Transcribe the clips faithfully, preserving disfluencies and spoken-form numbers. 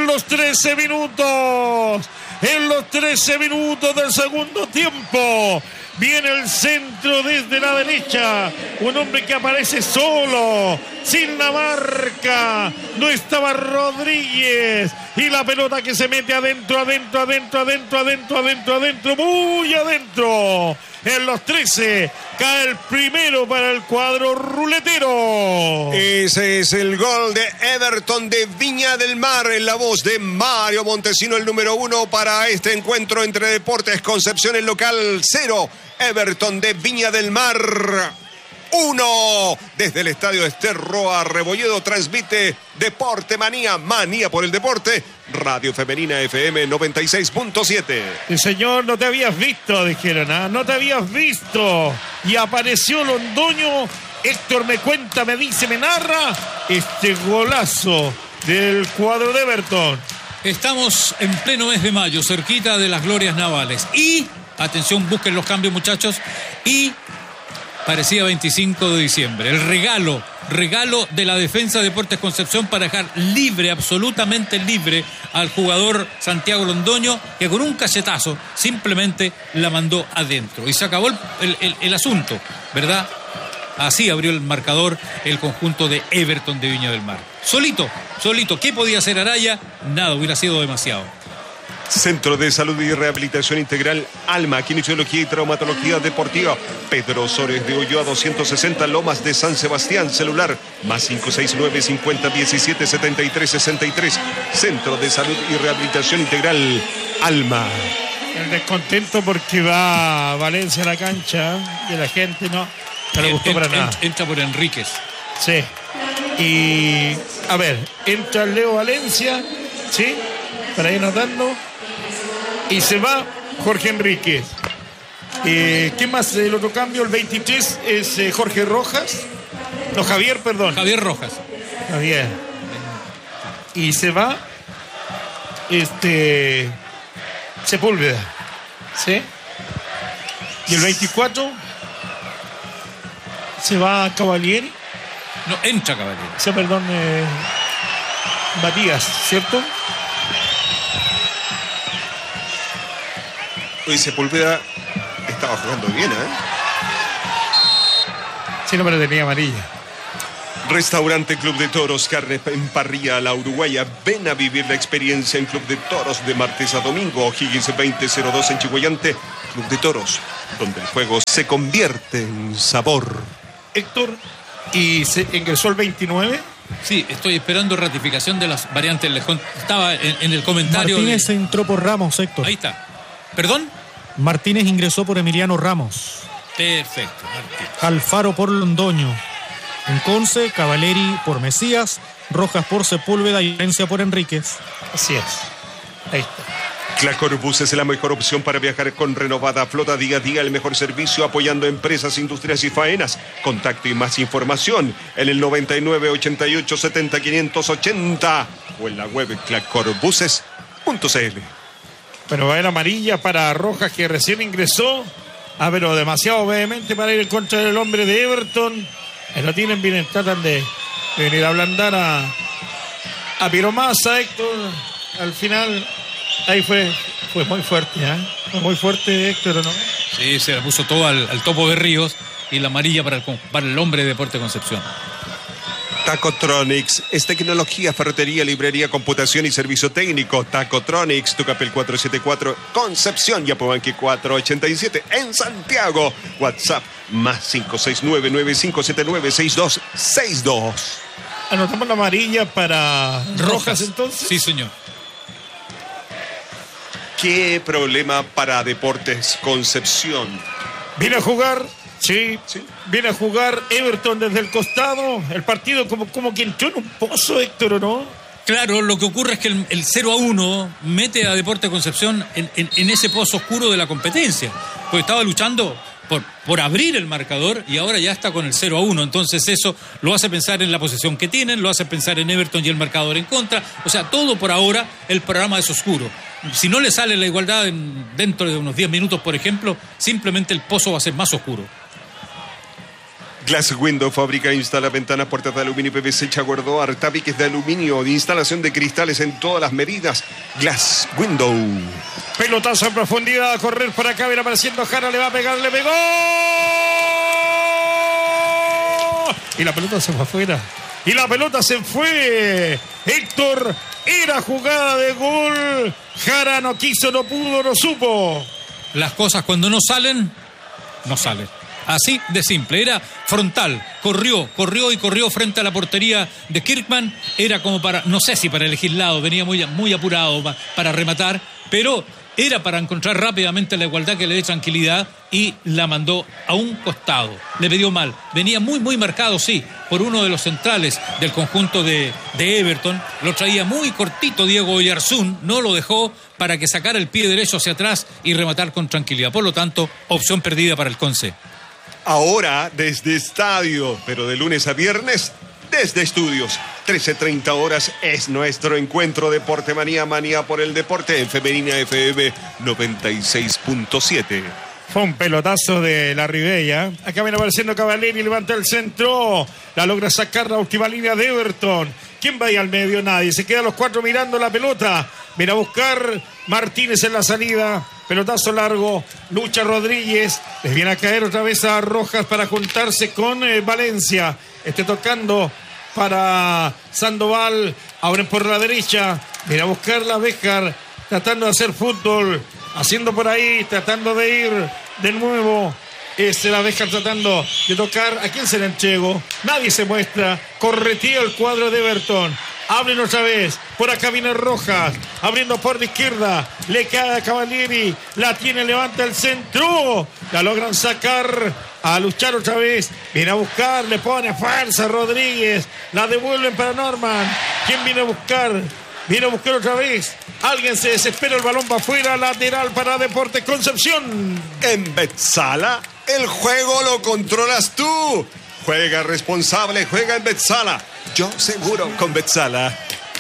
en los trece minutos, en los trece minutos del segundo tiempo. Viene el centro desde la derecha. Un hombre que aparece solo, sin la marca. No estaba Rodríguez. Y la pelota que se mete adentro, adentro, adentro, adentro, adentro, adentro, adentro, muy adentro. En los trece cae el primero para el cuadro ruletero. Ese es el gol de Everton de Viña del Mar, en la voz de Mario Montesino, el número uno para este encuentro entre Deportes Concepción, el local cero. Everton de Viña del Mar uno. Desde el estadio Ester Roa Rebolledo transmite Deporte Manía, Manía por el deporte. Radio Femenina F M noventa y seis punto siete. Sí, señor, no te habías visto, dijeron, ¿ah? No te habías visto. Y apareció Londoño. Héctor me cuenta, me dice, me narra este golazo del cuadro de Everton. Estamos en pleno mes de mayo, cerquita de las glorias navales. Y, atención, busquen los cambios, muchachos. Y parecía veinticinco de diciembre. El regalo, regalo de la defensa de Deportes Concepción para dejar libre, absolutamente libre al jugador Santiago Londoño, que con un cachetazo simplemente la mandó adentro. Y se acabó el, el, el, el asunto, ¿verdad? Así abrió el marcador el conjunto de Everton de Viña del Mar. Solito, solito. ¿Qué podía hacer Araya? Nada, hubiera sido demasiado. Centro de Salud y Rehabilitación Integral Alma, Kinesiología y Traumatología Deportiva. Pedro Sores de Ulloa doscientos sesenta, Lomas de San Sebastián. Celular más cinco seis nueve, cincuenta, diecisiete, setenta y tres, sesenta y tres. Centro de Salud y Rehabilitación Integral Alma. El descontento porque va Valencia a la cancha y la gente no, no le gustó en, para en, nada. Entra por Enríquez. Sí. Y a ver, entra Leo Valencia, ¿sí? Para ir notando. Y se va Jorge Enríquez. Eh, ¿Qué más? El otro cambio, el veintitrés, es eh, Jorge Rojas. No, Javier, perdón. Javier Rojas. Javier. Y se va este Sepúlveda. ¿Sí? Y el veinticuatro se va Cavalieri. No, entra Cavalieri. Sí, perdón, eh, Matías, ¿cierto? Hoy Sepúlveda estaba jugando bien, ¿eh? Sí, no, pero tenía amarilla. Restaurante Club de Toros, carne en parrilla a la uruguaya. Ven a vivir la experiencia en Club de Toros de martes a domingo. O'Higgins veinte cero dos en Chihuayante. Club de Toros, donde el juego se convierte en sabor. Héctor, ¿y se ingresó el veintinueve? Sí, estoy esperando ratificación de las variantes. Estaba en, en el comentario. Martínez de... entró por Ramos, Héctor. Ahí está. ¿Perdón? Martínez ingresó por Emiliano Ramos. Perfecto, Martínez. Alfaro por Londoño. En Conce, Cavalieri por Mesías, Rojas por Sepúlveda y Valencia por Enríquez. Así es. Ahí está. Clacorbus es la mejor opción para viajar con renovada flota día a día, el mejor servicio apoyando empresas, industrias y faenas. Contacto y más información en el noventa y nueve, ochenta y ocho, setenta, quinientos ochenta o en la web clacorbuses punto c l. Pero va a haber amarilla para Rojas, que recién ingresó. Ah, pero demasiado vehemente para ir en contra del hombre de Everton. Eh, lo tienen bien, tratan de, de venir a ablandar a, a Piromasa, Héctor. Al final, ahí fue, fue muy fuerte, ¿eh? Fue muy fuerte, Héctor, ¿o no? Sí, se la puso todo al, al topo de Ríos y la amarilla para el, para el hombre de Deporte Concepción. Tacotronics es tecnología, ferretería, librería, computación y servicio técnico. Tacotronics, Tucapel cuatrocientos setenta y cuatro, Concepción, Yapobanqui cuatrocientos ochenta y siete, en Santiago. WhatsApp más cinco seis nueve, nueve cinco siete nueve, seis dos seis dos. Anotamos la amarilla para Rojas, Rojas entonces. Sí, señor. ¿Qué problema para Deportes Concepción? Viene a jugar... Sí, sí, viene a jugar Everton desde el costado. El partido como, como que entró en un pozo, Héctor, ¿o no? Claro, lo que ocurre es que el, el cero a uno mete a Deportes Concepción en, en, en ese pozo oscuro de la competencia. Porque estaba luchando por, por abrir el marcador y ahora ya está con el cero a uno. Entonces eso lo hace pensar en la posesión que tienen, lo hace pensar en Everton y el marcador en contra. O sea, todo por ahora el programa es oscuro. Si no le sale la igualdad en, dentro de unos diez minutos, por ejemplo, simplemente el pozo va a ser más oscuro. Glass Window fabrica e instala ventanas, puertas de aluminio, P V C, chaguardoar, tabiques de aluminio, de instalación de cristales en todas las medidas. Glass Window. Pelotazo en profundidad, a correr por acá, viene apareciendo Jara, le va a pegar, le pegó. Y la pelota se fue afuera. Y la pelota se fue. Héctor, era jugada de gol. Jara no quiso, no pudo, no supo. Las cosas cuando no salen, no salen. Así de simple, era frontal, corrió, corrió y corrió frente a la portería de Kirkman, era como para, no sé si para elegir lado, venía muy, muy apurado para rematar, pero era para encontrar rápidamente la igualdad que le dé tranquilidad y la mandó a un costado, le pidió mal, venía muy muy marcado, sí, por uno de los centrales del conjunto de, de Everton, lo traía muy cortito Diego Oyarzún, no lo dejó para que sacara el pie derecho hacia atrás y rematar con tranquilidad, por lo tanto, opción perdida para el Conce. Ahora desde estadio, pero de lunes a viernes desde estudios. trece treinta horas es nuestro encuentro Deporte Manía, Manía por el deporte en Femenina F M noventa y seis punto siete. Fue un pelotazo de la Ribella. Acá viene apareciendo Cavalieri, levanta el centro. La logra sacar la última línea de Everton. ¿Quién va ahí al medio? Nadie. Se quedan los cuatro mirando la pelota. Viene a buscar Martínez en la salida. Pelotazo largo. Lucha Rodríguez. Les viene a caer otra vez a Rojas para juntarse con eh, Valencia. Esté tocando para Sandoval. Abren por la derecha. Viene a buscarla Béjar. Tratando de hacer fútbol. Haciendo por ahí. Tratando de ir de nuevo. Se la deja tratando de tocar. ¿A quién se la entrego? Nadie se muestra. Corretea el cuadro de Everton. Abren otra vez. Por acá viene Rojas. Abriendo por la izquierda. Le cae a Cavalieri. La tiene, levanta el centro. La logran sacar. A luchar otra vez. Viene a buscar. Le pone fuerza Rodríguez. La devuelven para Norman. ¿Quién viene a buscar? Viene a buscar otra vez. Alguien se desespera. El balón va afuera. Lateral para Deportes Concepción. En Betzala, el juego lo controlas tú. Juega responsable, juega en Betzala. Yo seguro con Betzala.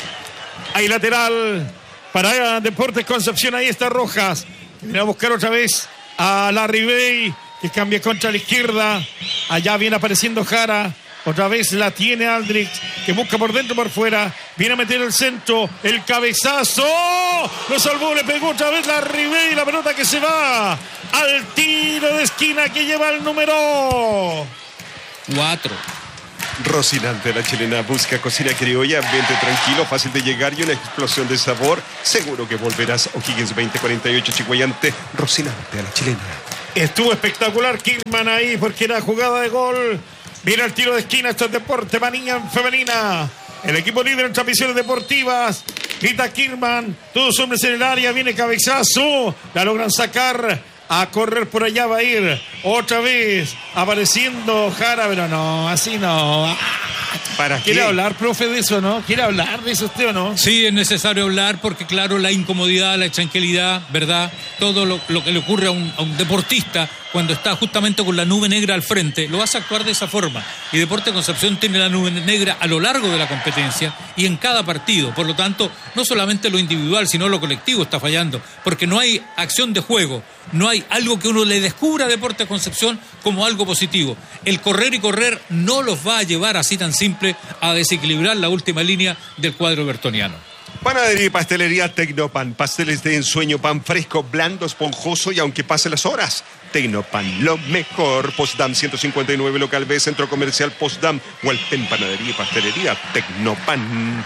Hay lateral para Deportes Concepción. Ahí está Rojas. Viene a buscar otra vez a Larribey, que cambia contra la izquierda. Allá viene apareciendo Jara. Otra vez la tiene Aldrich, que busca por dentro, por fuera. Viene a meter el centro, el cabezazo. Lo salvó, le pegó otra vez la Ribey. La pelota que se va al tiro de esquina que lleva el número cuatro. Rocinante, la chilena, busca cocina criolla, ambiente tranquilo, fácil de llegar y una explosión de sabor. Seguro que volverás. O'Higgins veinte cuarenta y ocho, Chihuayante. Rocinante, a la chilena. Estuvo espectacular Kirkman ahí porque era jugada de gol. Viene el tiro de esquina, esto es Deporte Manía femenina. El equipo líder en transmisiones deportivas. Grita Kirkman, todos hombres en el área, viene cabezazo. La logran sacar, a correr por allá va a ir. Otra vez, apareciendo Jara, pero no, así no. ¿Para qué? ¿Quiere hablar, profe, de eso, no? ¿Quiere hablar de eso usted o no? Sí, es necesario hablar porque, claro, la incomodidad, la tranquilidad, ¿verdad? Todo lo, lo que le ocurre a un, a un deportista cuando está justamente con la nube negra al frente, lo hace actuar de esa forma. Y Deportes Concepción tiene la nube negra a lo largo de la competencia y en cada partido. Por lo tanto, no solamente lo individual, sino lo colectivo está fallando, porque no hay acción de juego, no hay algo que uno le descubra a Deportes Concepción como algo positivo. El correr y correr no los va a llevar así tan simple a desequilibrar la última línea del cuadro bertoniano. Panadería y pastelería Tecnopan. Pasteles de ensueño, pan fresco, blando, esponjoso y aunque pasen las horas. Tecnopan, lo mejor. Postdam ciento cincuenta y nueve, local B, Centro Comercial Postdam. Hualpén, panadería y pastelería Tecnopan.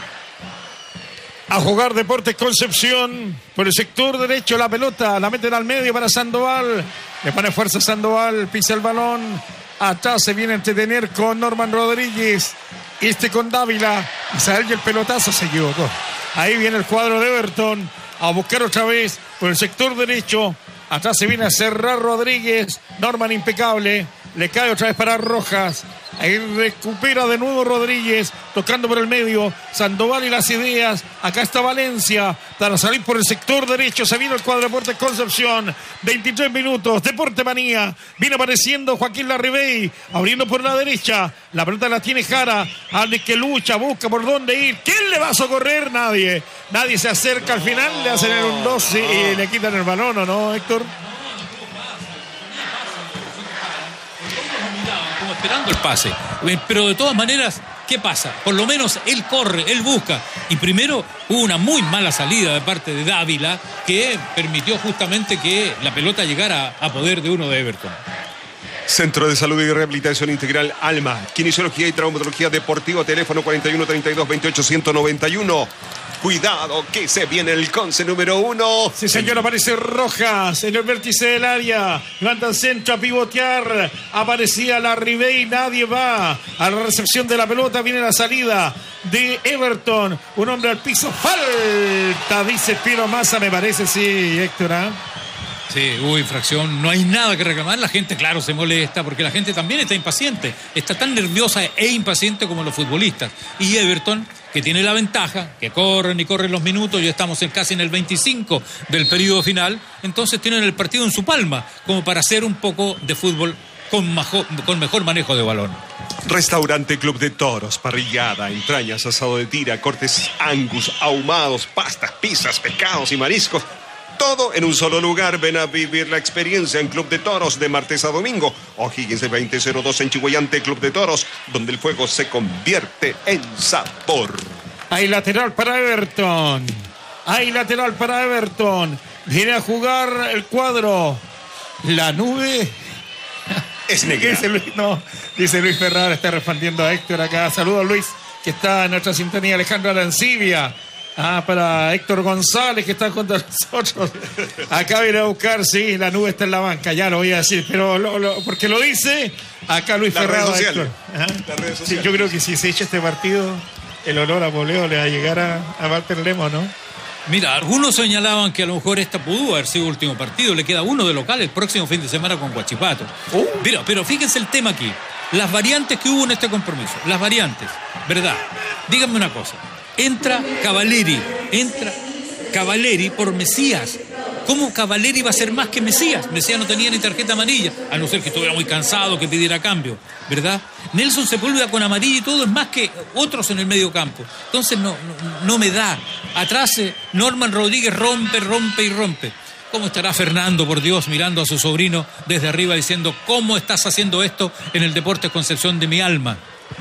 A jugar Deportes Concepción. Por el sector derecho la pelota. La meten al medio para Sandoval. Le pone fuerza Sandoval. Pisa el balón. Atrás se viene a entretener con Norman Rodríguez. Este con Dávila. Isael y el pelotazo se equivocó. Ahí viene el cuadro de Everton a buscar otra vez por el sector derecho. Atrás se viene a cerrar Rodríguez. Norman impecable. Le cae otra vez para Rojas. Ahí recupera de nuevo Rodríguez. Tocando por el medio. Sandoval y las ideas. Acá está Valencia. Para salir por el sector derecho. Se viene el cuadro de Deportes Concepción. veintitrés minutos. Deporte Manía. Viene apareciendo Joaquín Larribey. Abriendo por la derecha. La pelota la tiene Jara. Alguien que lucha. Busca por dónde ir. ¿Quién le va a socorrer? Nadie. Nadie se acerca. Al final le hacen el un doce y le quitan el balón, ¿o no, Héctor? esperando el pase. Pero de todas maneras, ¿qué pasa? Por lo menos él corre, él busca. Y primero hubo una muy mala salida de parte de Dávila que permitió justamente que la pelota llegara a poder de uno de Everton. Centro de Salud y Rehabilitación Integral Alma, Kinesiología y Traumatología Deportiva, teléfono cuarenta y uno treinta y dos veintiocho ciento noventa y uno. Cuidado que se viene el Conce número uno. Sí, señor, aparece Rojas en el vértice del área. Levanta el centro a pivotear. Aparecía la Ribey, nadie va a la recepción de la pelota. Viene la salida de Everton. Un hombre al piso. Falta, dice Piero Massa, me parece, sí, Héctor, ¿eh? Sí, hubo infracción, no hay nada que reclamar. La gente, claro, se molesta porque la gente también está impaciente. Está tan nerviosa e impaciente como los futbolistas. Y Everton, que tiene la ventaja, que corren y corren los minutos, ya estamos en casi en el veinticinco del periodo final, entonces tienen el partido en su palma, como para hacer un poco de fútbol con, majo, con mejor manejo de balón. Restaurante Club de Toros, parrillada, entrañas, asado de tira, cortes Angus, ahumados, pastas, pizzas, pescados y mariscos. Todo en un solo lugar. Ven a vivir la experiencia en Club de Toros de martes a domingo. O'Higgins veinte cero dos en Chihuayante, Club de Toros, donde el fuego se convierte en sabor. Hay lateral para Everton. Hay lateral para Everton. Viene a jugar el cuadro. La nube es negra. Dice Luis, no, dice Luis Ferrara, está respondiendo a Héctor acá. Saludos, Luis, que está en nuestra sintonía. Alejandro Arancibia. Ah, para Héctor González, que está junto a nosotros. Acá viene a buscar, sí, la nube está en la banca, ya lo voy a decir, pero lo, lo, porque lo dice acá Luis Ferraro. Las redes sociales. Las redes sociales. Sí, yo creo que si se echa este partido, el olor a poleo le va a llegar a, a Walter Lemo, ¿no? Mira, algunos señalaban que a lo mejor esta pudo haber sido el último partido. Le queda uno de local el próximo fin de semana con Huachipato. Uh. Pero, pero fíjense el tema aquí. Las variantes que hubo en este compromiso. Las variantes, ¿verdad? Díganme una cosa. Entra Cavaleri, entra Cavaleri por Mesías. ¿Cómo Cavaleri va a ser más que Mesías? Mesías no tenía ni tarjeta amarilla, a no ser que estuviera muy cansado, que pidiera cambio, ¿verdad? Nelson Sepúlveda con amarilla y todo es más que otros en el medio campo. Entonces no, no, no me da. Atrás eh, Norman Rodríguez rompe, rompe y rompe. ¿Cómo estará Fernando, por Dios, mirando a su sobrino desde arriba diciendo, ¿cómo estás haciendo esto en el Deportes Concepción de mi alma?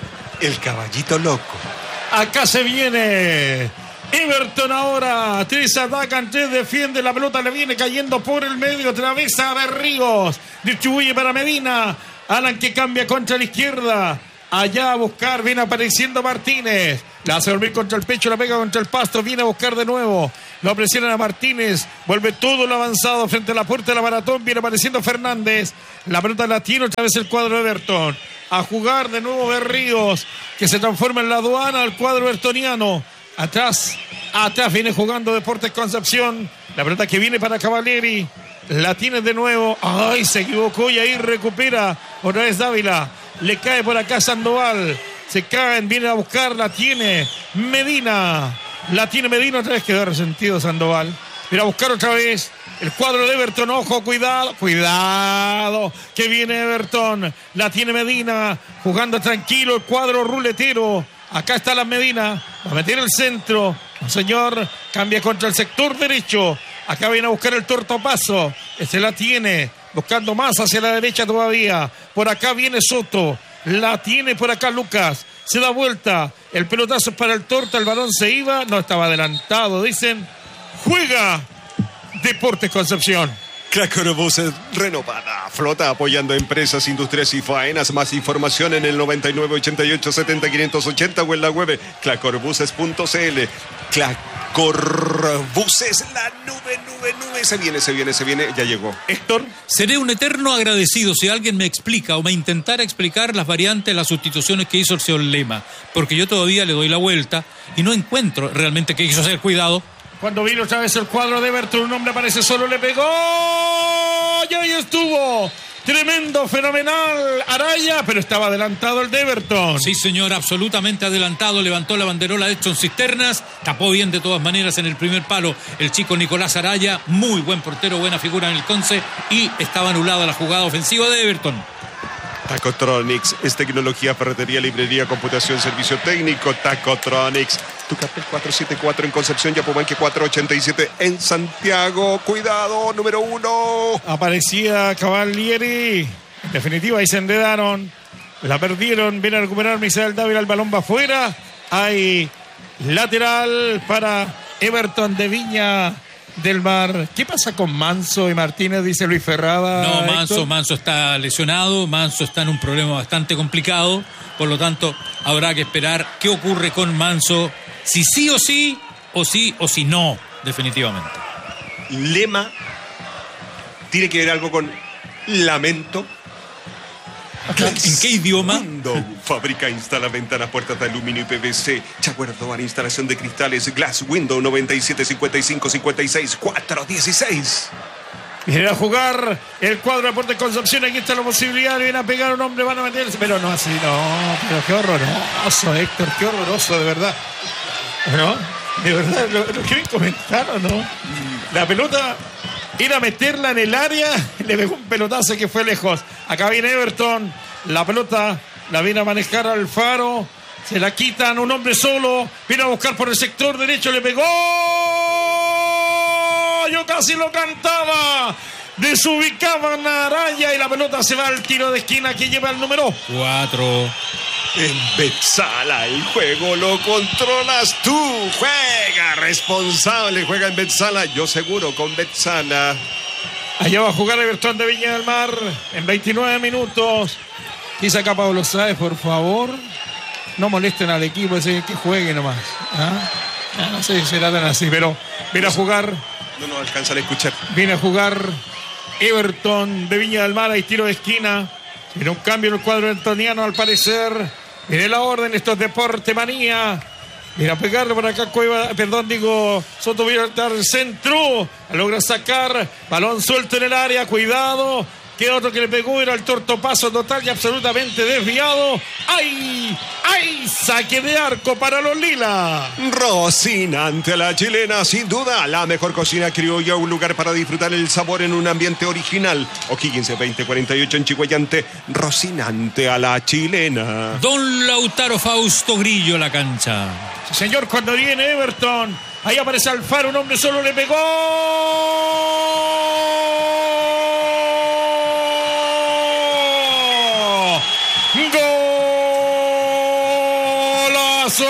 El caballito loco. Acá se viene Everton ahora. Tres atacan, tres defienden. La pelota le viene cayendo por el medio. Otra vez a Berríos. Distribuye para Medina. Alan que cambia contra la izquierda. Allá a buscar. Viene apareciendo Martínez. La hace dormir contra el pecho. La pega contra el pasto. Viene a buscar de nuevo. Lo presionan a Martínez. Vuelve todo lo avanzado frente a la puerta de la maratón. Viene apareciendo Fernández. La pelota la tiene otra vez el cuadro de Everton. A jugar de nuevo Berríos, que se transforma en la aduana al cuadro bertoniano. Atrás, atrás viene jugando Deportes Concepción. La pelota que viene para Cavaleri. La tiene de nuevo. Ay, se equivocó y ahí recupera otra vez Dávila. Le cae por acá Sandoval. Se caen, viene a buscar, la tiene Medina. La tiene Medina, otra vez quedó resentido Sandoval. Viene a buscar otra vez el cuadro de Everton. Ojo, cuidado, cuidado, que viene Everton. La tiene Medina, jugando tranquilo el cuadro ruletero. Acá está la Medina, va a meter el centro. Señor, cambia contra el sector derecho. Acá viene a buscar el tortopaso. Este la tiene, buscando más hacia la derecha todavía. Por acá viene Soto. La tiene por acá Lucas. Se da vuelta. El pelotazo es para el torta. El balón se iba. No estaba adelantado, dicen. Juega Deportes Concepción. Clacorbuses renovada. Flota apoyando empresas, industrias y faenas. Más información en el noventa y nueve ochenta y ocho setenta quinientos ochenta o en la web clacorbuses punto c l. Clacorbuses, la nube, nube, nube. Se viene, se viene, se viene. Ya llegó. Héctor. Seré un eterno agradecido si alguien me explica o me intentara explicar las variantes, las sustituciones que hizo el señor Lema. Porque yo todavía le doy la vuelta y no encuentro realmente qué quiso hacer. Cuidado. Cuando vino otra vez el cuadro de Everton, un hombre aparece solo, le pegó. Y ahí estuvo. Tremendo, fenomenal, Araya, pero estaba adelantado el de Everton. Sí, señor, absolutamente adelantado. Levantó la banderola de Edson Cisternas. Tapó bien de todas maneras en el primer palo el chico Nicolás Araya. Muy buen portero, buena figura en el Conce. Y estaba anulada la jugada ofensiva de Everton. Tacotronics es tecnología, ferretería, librería, computación, servicio técnico. Tacotronics. Tucapel cuatrocientos setenta y cuatro en Concepción, Yapomanque cuatrocientos ochenta y siete en Santiago. Cuidado, número uno. Aparecía Cavalieri. En definitiva, ahí se enredaron La perdieron. Viene a recuperar Misael Dávila. El balón va afuera. Hay lateral para Everton de Viña del Mar. ¿Qué pasa con Manso y Martínez? Dice Luis Ferrada. No, Manso, Héctor. Manso está lesionado. Manso está en un problema bastante complicado. Por lo tanto, habrá que esperar qué ocurre con Manso. Si sí o sí, o sí o si no, definitivamente. Lema tiene que ver algo con lamento. ¿En qué idioma? Window fabrica, instala ventanas, puertas de aluminio y P V C. Chaguardo, instalación de cristales. Glass Window noventa y siete, cincuenta y cinco, cincuenta y seis, cuatro dieciséis. Viene a jugar el cuadro de Deportes Concepción. Aquí está la posibilidad. Viene a pegar un hombre, van a meterse. Pero no así, no. Pero qué horroroso, Héctor. Qué horroroso, de verdad. ¿No? De verdad, lo, lo que me comentaron, ¿no? La pelota, ir a meterla en el área, le pegó un pelotazo que fue lejos. Acá viene Everton. La pelota la viene a manejar Alfaro. Se la quitan, un hombre solo. Viene a buscar por el sector derecho, le pegó. Yo casi lo cantaba. Desubicaban a Araya y la pelota se va al tiro de esquina que lleva el número Cuatro. En Betzala, el juego lo controlas tú. Juega responsable, juega en Betzala. Yo seguro con Betzala. Allá va a jugar Everton de Viña del Mar en veintinueve minutos. Quizá acá Pablo Sáez, por favor. No molesten al equipo, ese que juegue nomás. ¿Ah? Ah, no sé si será tan así, pero viene a jugar. No nos alcanzan a escuchar. Viene a jugar Everton de Viña del Mar. Hay tiro de esquina. Viene un cambio en el cuadro antoniano, al parecer. Viene la orden, esto es Deporte Manía. Viene a pegarle por acá Cueva, perdón, digo, Soto viene al dar el centro. Logra sacar, balón suelto en el área, cuidado. Queda otro que le pegó, era el tortopaso total y absolutamente desviado. ¡Ay! ¡Ay! Saque de arco para los Lila. Rocinante la chilena, sin duda, la mejor cocina criolla, un lugar para disfrutar el sabor en un ambiente original. O'Higgins veinte cuarenta y ocho en Chihuayante, Rocinante a la chilena. Don Lautaro Fausto Grillo la cancha. Sí, señor, cuando viene Everton, ahí aparece Alfaro, un hombre solo le pegó. Golazo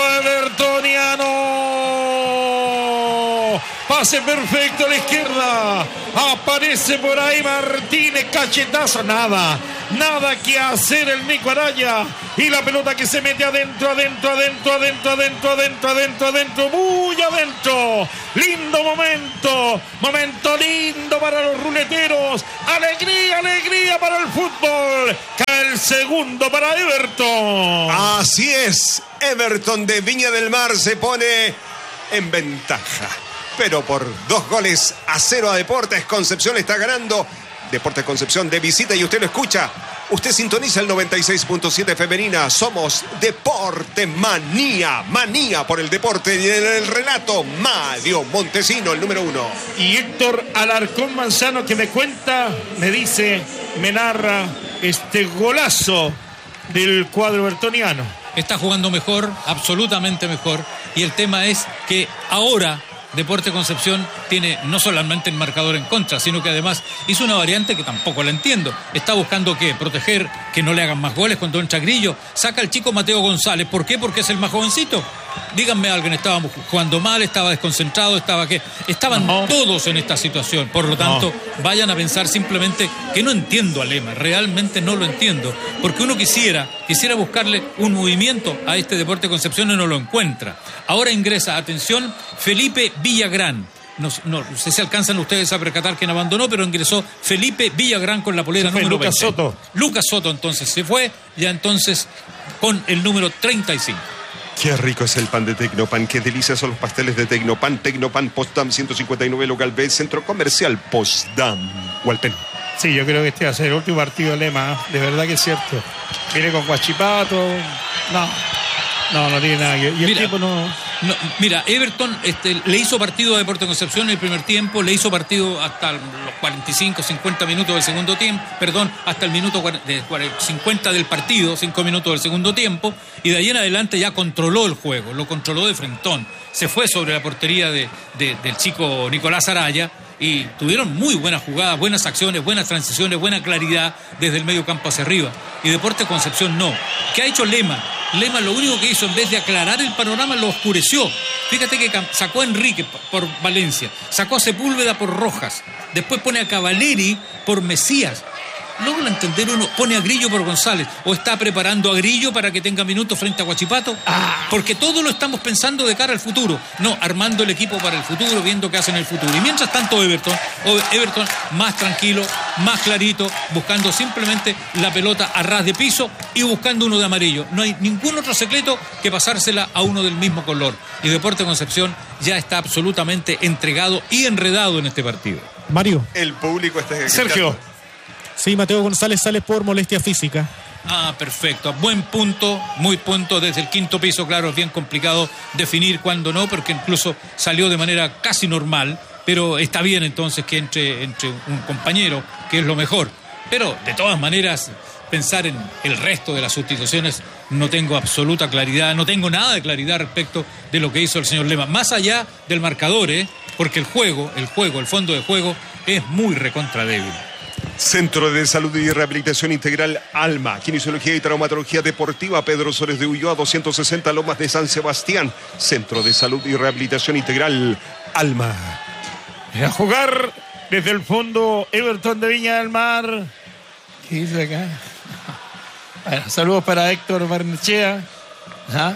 evertoniano. Pase perfecto a la izquierda. Aparece por ahí Martínez, cachetazo, nada. Nada que hacer el Nico Araya. Y la pelota que se mete adentro, adentro, adentro, adentro, adentro, adentro, adentro, adentro, muy adentro. Lindo momento. Momento lindo para los ruleteros. Alegría, alegría para el fútbol. Cae el segundo para Everton. Así es. Everton de Viña del Mar se pone en ventaja. Pero por dos goles a cero a Deportes Concepción está ganando. Deportes Concepción de visita y usted lo escucha. Usted sintoniza el noventa y seis punto siete femenina. Somos Deporte Manía. Manía por el deporte y en el relato Mario Montesino, el número uno. Y Héctor Alarcón Manzano que me cuenta, me dice, me narra este golazo del cuadro bertoniano. Está jugando mejor, absolutamente mejor. Y el tema es que ahora Deporte Concepción tiene no solamente el marcador en contra, sino que además hizo una variante que tampoco la entiendo. Está buscando ¿qué? Proteger que no le hagan más goles cuando entra Grillo. Saca al chico Mateo González. ¿Por qué? Porque es el más jovencito. Díganme, alguien estaba jugando mal, estaba desconcentrado, estaba qué. Estaban no. todos en esta situación. Por lo tanto, no. vayan a pensar simplemente que no entiendo a Lema. Realmente no lo entiendo. Porque uno quisiera, quisiera buscarle un movimiento a este Deporte Concepción y no lo encuentra. Ahora ingresa, atención, Felipe Villagrán. No, no, no sé si alcanzan ustedes a percatar quién abandonó, pero ingresó Felipe Villagrán con la polera número Lucas veinte. Soto. Lucas Soto entonces se fue, ya entonces con el número treinta y cinco. Qué rico es el pan de Tecnopan, qué delicias son los pasteles de Tecnopan. Tecnopan Postdam ciento cincuenta y nueve Local B, Centro Comercial Postdam. Walpen. Sí, yo creo que este va a ser el último partido de Lema, de verdad que es cierto. Viene con Guachipato, no, no, no tiene nada que... Y el Mira, tiempo no... no... Mira, Everton este, le hizo partido a Deportes Concepción en el primer tiempo, le hizo partido hasta los cuarenta y cinco, cincuenta minutos del segundo tiempo, perdón, hasta el minuto cincuenta del partido, cinco minutos del segundo tiempo, y de ahí en adelante ya controló el juego, lo controló de frentón. Se fue sobre la portería de, de, del chico Nicolás Araya y tuvieron muy buenas jugadas, buenas acciones, buenas transiciones, buena claridad desde el medio campo hacia arriba. Y Deportes Concepción no. ¿Qué ha hecho Lema? Lema lo único que hizo, en vez de aclarar el panorama, lo oscureció. Fíjate que sacó a Enrique por Valencia, sacó a Sepúlveda por Rojas, después pone a Cavaleri por Mesías. Logra entender uno, pone a Grillo por González, o está preparando a Grillo para que tenga minutos frente a Huachipato, ah. porque todo lo estamos pensando de cara al futuro, no, armando el equipo para el futuro, viendo qué hace en el futuro. Y mientras tanto Everton, Everton más tranquilo, más clarito, buscando simplemente la pelota a ras de piso y buscando uno de amarillo. No hay ningún otro secreto que pasársela a uno del mismo color. Y Deportes Concepción ya está absolutamente entregado y enredado en este partido. Mario. El público está... Sergio. Sí, Mateo González sale por molestia física. Ah, perfecto. Buen punto, muy punto desde el quinto piso. Claro, es bien complicado definir cuándo no, porque incluso salió de manera casi normal, pero está bien entonces que entre, entre un compañero, que es lo mejor. Pero, de todas maneras, pensar en el resto de las sustituciones, no tengo absoluta claridad, no tengo nada de claridad respecto de lo que hizo el señor Lema. Más allá del marcador, ¿eh? Porque el juego, el juego, el fondo de juego es muy recontra débil. Centro de Salud y Rehabilitación Integral Alma, Kinesiología y Traumatología Deportiva Pedro Sores de Ulloa, doscientos sesenta Lomas de San Sebastián. Centro de Salud y Rehabilitación Integral Alma. A jugar desde el fondo Everton de Viña del Mar. ¿Qué dice acá? Bueno, saludos para Héctor Barnechea. ¿Ah?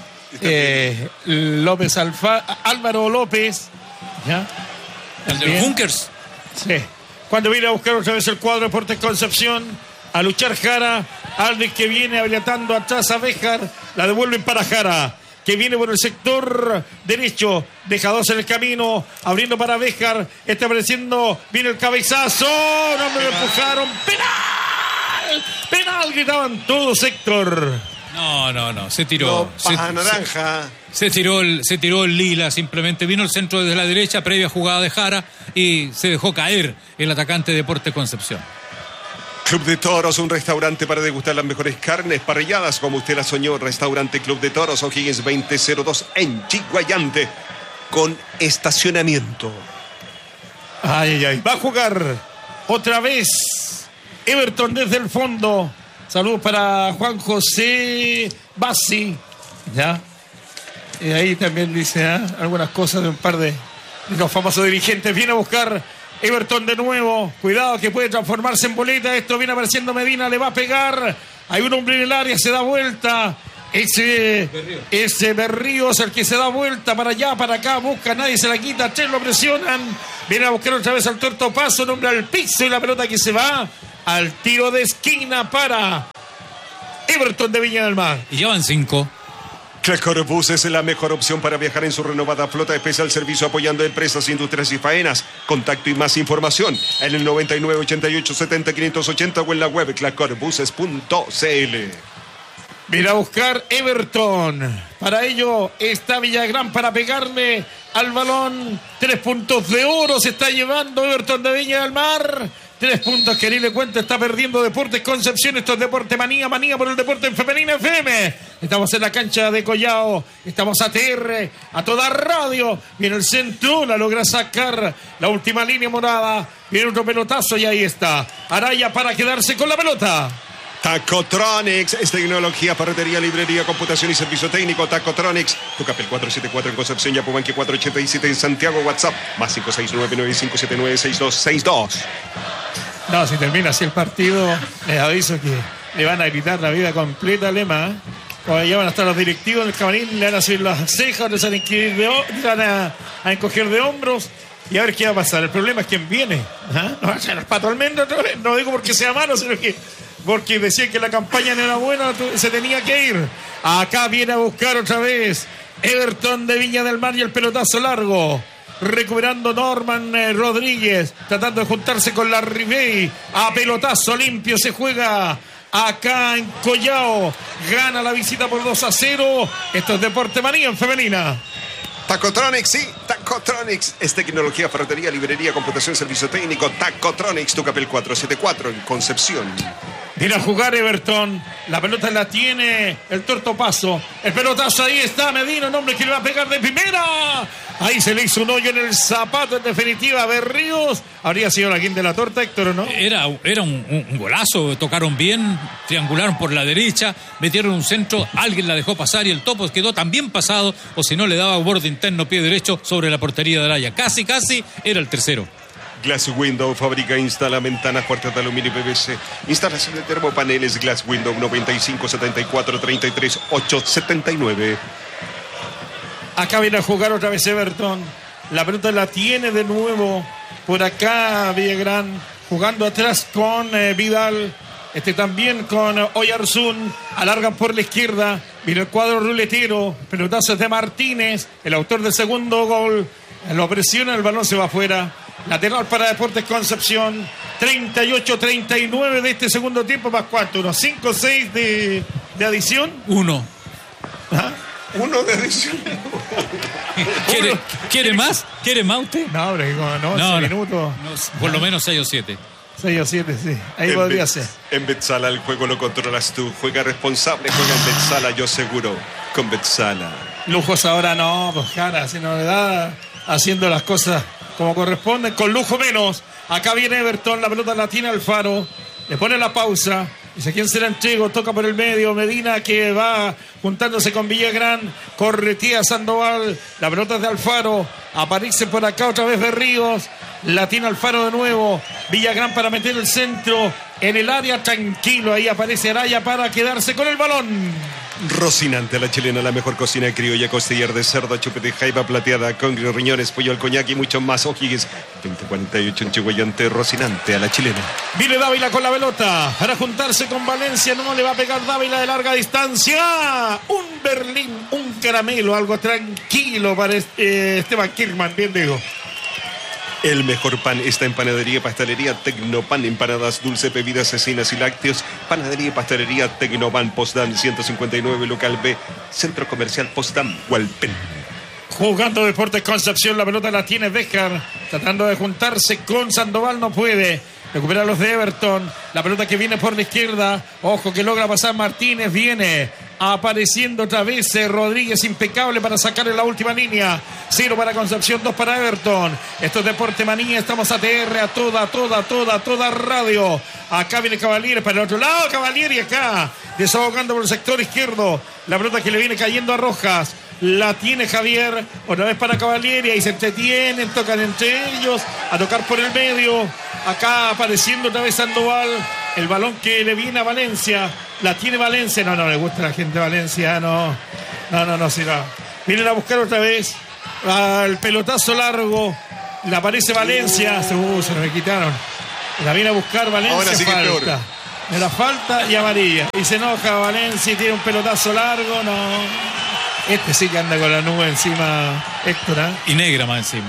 Eh, López Alfa, Álvaro López. ¿Ya? El de los bunkers. Sí. Cuando viene a buscar otra vez el cuadro de Deportes Concepción, a luchar Jara, Alves que viene habilitando atrás a Béjar, la devuelven para Jara, que viene por el sector derecho, deja dos en el camino, abriendo para Béjar, está apareciendo, viene el cabezazo, no me lo empujaron, penal, penal, gritaban todos, Héctor. No, no, no, se tiró. No, paja se, naranja. Se, se, tiró el, se tiró el lila, simplemente vino el centro desde la derecha, previa jugada de Jara, y se dejó caer el atacante de Deportes Concepción. Club de Toros, un restaurante para degustar las mejores carnes parrilladas, como usted las soñó. Restaurante Club de Toros, O'Higgins veinte cero dos en Chiguayante, con estacionamiento. Ay, ay, ay. Va a jugar otra vez Everton desde el fondo. Saludos para Juan José Bassi. Ya. Y ahí también dice ¿eh? algunas cosas de un par de, de los famosos dirigentes. Viene a buscar Everton de nuevo. Cuidado que puede transformarse en boleta. Esto viene apareciendo Medina. Le va a pegar. Hay un hombre en el área. Se da vuelta. Ese Berrío. Ese Berrío es el que se da vuelta para allá, para acá. Busca. Nadie se la quita. Tres lo presionan. Viene a buscar otra vez al Tuerto Paso. Nombre al piso y la pelota que se va al tiro de esquina para Everton de Viña del Mar. Y llevan cinco. Clecor Bus es la mejor opción para viajar en su renovada flota. Especial servicio apoyando empresas, industrias y faenas. Contacto y más información en el noventa y nueve, ochenta y ocho, setenta, quinientos ochenta o en la web clecor buses punto c l. Viene a buscar Everton. Para ello está Villagrán para pegarle al balón. Tres puntos de oro se está llevando Everton de Viña del Mar. Tres puntos que ni le cuento, está perdiendo Deportes Concepción. Esto es Deporte Manía, Manía por el deporte en Femenina F M. Estamos en la cancha de Collao, estamos a T R, a toda radio. Viene el centro, la logra sacar la última línea morada. Viene otro pelotazo y ahí está Araya para quedarse con la pelota. Tacotronics es tecnología, ferretería, librería, computación y servicio técnico. Tacotronics, Tucapel cuatrocientos setenta y cuatro en Concepción, Yapubanque cuatrocientos ochenta y siete en Santiago. WhatsApp más cinco seis nueve, nueve cinco siete nueve, seis dos seis dos. No, si termina así el partido, les aviso que le van a gritar la vida completa a Lema. Cuando ya van a estar los directivos del camarín, le van a subir las cejas, les van a, de, van a, a encoger de hombros y a ver qué va a pasar. El problema es quién viene. ¿Ah? No va a ser el Pato Almendra otra vez. No digo porque sea malo, sino que porque decían que la campaña no era buena, se tenía que ir. Acá viene a buscar otra vez Everton de Viña del Mar y el pelotazo largo. Recuperando Norman eh, Rodríguez, tratando de juntarse con la Ribey. A pelotazo limpio se juega acá en Collao. Gana la visita por dos a cero. Esto es Deporte Manía en femenina. Tacotronics, sí, Tacotronics es tecnología, ferretería, librería, computación, servicio técnico. Tacotronics, Tucapel cuatrocientos setenta y cuatro en Concepción. Viene a jugar Everton. La pelota la tiene el Tuerto Paso. El pelotazo ahí está. Medina, un hombre que le va a pegar de primera. Ahí se le hizo un hoyo en el zapato, en definitiva, Berríos. Habría sido la quinta de la torta, Héctor, ¿o no? Era, era un, un, un golazo, tocaron bien, triangularon por la derecha, metieron un centro, alguien la dejó pasar y el topo quedó también pasado, o si no le daba borde interno, pie derecho sobre la portería de Araya. Casi, casi era el tercero. Glass Window fabrica e instala ventanas, puertas de aluminio y P V C. Instalación de termopaneles. Glass Window noventa y cinco setenta y cuatro treinta y tres ocho setenta y nueve. Acá viene a jugar otra vez Everton. La pelota la tiene de nuevo por acá Villagrán, jugando atrás con eh, Vidal. Este también con eh, Oyarzún. Alargan por la izquierda. Viene el cuadro ruletero. Pelotazos de Martínez, el autor del segundo gol. Lo presiona, el balón se va afuera. Lateral para Deportes Concepción. treinta y ocho treinta y nueve de este segundo tiempo. ¿Más cuánto? ¿Unos cinco o seis de, de adición? Uno. ¿Ah? Uno de adición. ¿Quiere, ¿Quiere más? ¿Quiere más usted? No, hombre, no, No, no, minutos. no, por lo menos seis o siete. seis o siete, sí. Ahí En podría Bet- ser. En Betsala el juego lo controlas tú. Juega responsable, juega en Betsala, yo seguro. Con Betsala. Lujos ahora no, pues cara, si no le da haciendo las cosas como corresponden, con lujo menos. Acá viene Everton, la pelota la tiene Alfaro, le pone la pausa, dice quién será entrego, toca por el medio, Medina que va juntándose con Villagrán, corretea Sandoval, la pelota es de Alfaro, aparece por acá otra vez Berríos, la tiene Alfaro de nuevo, Villagrán para meter el centro en el área, tranquilo, ahí aparece Araya para quedarse con el balón. Rocinante, la chilena, la mejor cocina criolla, costillar de cerdo, chupete, jaiba plateada, congrio, riñones, pollo al coñac y mucho más. O'Higgins, veinte cuarenta y ocho en Chihuayante, Rocinante a la chilena. Viene Dávila con la pelota para juntarse con Valencia, no le va a pegar Dávila de larga distancia. Un Berlín, un caramelo, algo tranquilo para eh, Esteban Kirchmann, bien digo. El mejor pan está en Panadería y Pastelería Tecnopan, empanadas, dulces, bebidas, cecinas y lácteos. Panadería y Pastelería Tecnopan, Postdam ciento cincuenta y nueve, local B, Centro Comercial Postdam, Hualpén. Jugando Deportes Concepción, la pelota la tiene Béjar, tratando de juntarse con Sandoval, no puede. Recupera los de Everton, la pelota que viene por la izquierda, ojo que logra pasar Martínez, viene apareciendo otra vez eh, Rodríguez, impecable para sacar en la última línea. Cero para Concepción, dos para Everton. Esto es Deporte Manía, estamos a T R, a toda, toda, toda, toda radio. Acá viene Cavalieri para el otro lado, Cavalieri acá, desahogando por el sector izquierdo. La pelota que le viene cayendo a Rojas. La tiene Javier, otra vez para Cavalieri, ahí se entretienen, tocan entre ellos, a tocar por el medio, acá apareciendo otra vez Sandoval, el balón que le viene a Valencia, la tiene Valencia, no, no le gusta a la gente de Valencia, no, no, no, no, si no. Vienen a buscar otra vez al pelotazo largo, le aparece Valencia, uh, se me quitaron, la viene a buscar Valencia, ahora sí que falta. peor. Me la falta y amarilla, y se enoja Valencia y tiene un pelotazo largo, no... Este sí que anda con la nube encima, Héctor, ¿eh? Y negra más encima.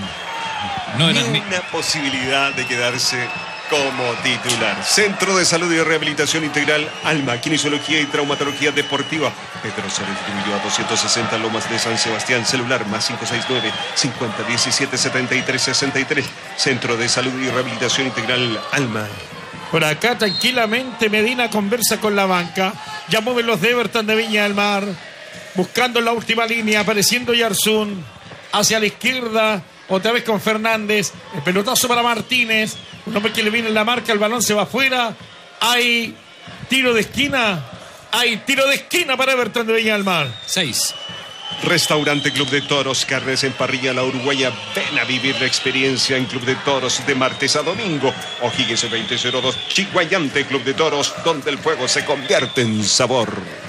No Ni era ni... una posibilidad de quedarse como titular. Centro de Salud y Rehabilitación Integral Alma, Kinesiología y Traumatología Deportiva. Pedro se distribuyó a doscientos sesenta Lomas de San Sebastián. Celular más cinco seis nueve, cincuenta diecisiete setenta y tres sesenta y tres. Centro de Salud y Rehabilitación Integral Alma. Por acá tranquilamente Medina conversa con la banca. Ya mueven los de Everton de Viña del Mar. Buscando la última línea, apareciendo Yarzún. Hacia la izquierda, otra vez con Fernández. El pelotazo para Martínez. Un hombre que le viene en la marca, el balón se va afuera. Hay tiro de esquina. Hay tiro de esquina para Everton de Viña del Mar. Seis. Restaurante Club de Toros, carnes en parrilla La Uruguaya. Ven a vivir la experiencia en Club de Toros de martes a domingo. O'Higgins veinte cero dos, Chihuayante Club de Toros, donde el fuego se convierte en sabor.